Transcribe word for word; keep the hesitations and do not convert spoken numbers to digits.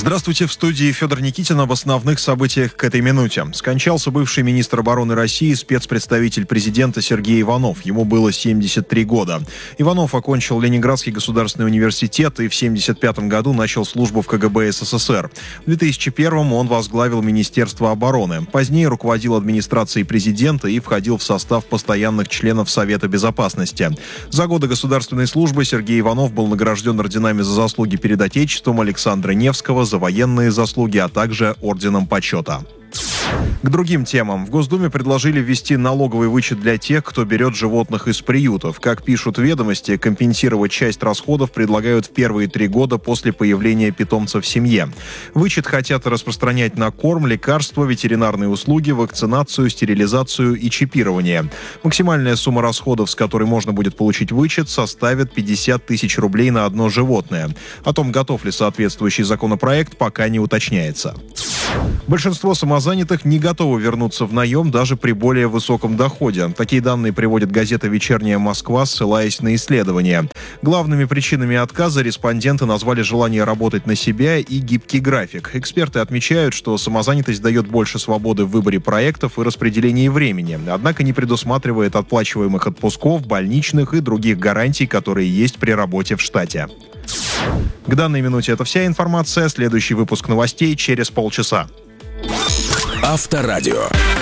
Здравствуйте, в студии Федор Никитин. Об основных событиях к этой минуте. Скончался бывший министр обороны России, спецпредставитель президента Сергей Иванов. Ему было семьдесят три года. Иванов окончил Ленинградский государственный университет и в семьдесят пятом году начал службу в ка гэ бэ эс эс эс эр. В две тысячи первом он возглавил Министерство обороны. Позднее руководил администрацией президента и входил в состав постоянных членов Совета безопасности. За годы государственной службы Сергей Иванов был награжден орденами за заслуги перед Отечеством Александра Невского, за военные заслуги, а также орденом почета. К другим темам. В Госдуме предложили ввести налоговый вычет для тех, кто берет животных из приютов. Как пишут «Ведомости», компенсировать часть расходов предлагают в первые три года после появления питомца в семье. Вычет хотят распространять на корм, лекарства, ветеринарные услуги, вакцинацию, стерилизацию и чипирование. Максимальная сумма расходов, с которой можно будет получить вычет, составит пятьдесят тысяч рублей на одно животное. О том, готов ли соответствующий законопроект, пока не уточняется. Большинство самозанятых не готовы вернуться в наем даже при более высоком доходе. Такие данные приводит газета «Вечерняя Москва», ссылаясь на исследования. Главными причинами отказа респонденты назвали желание работать на себя и гибкий график. Эксперты отмечают, что самозанятость дает больше свободы в выборе проектов и распределении времени, однако не предусматривает отплачиваемых отпусков, больничных и других гарантий, которые есть при работе в штате. К данной минуте это вся информация. Следующий выпуск новостей через полчаса. Авторадио.